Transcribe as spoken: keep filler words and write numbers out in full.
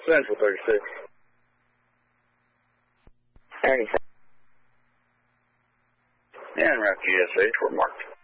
Central thirty-six. thirty-six. And route G S H, we're marked.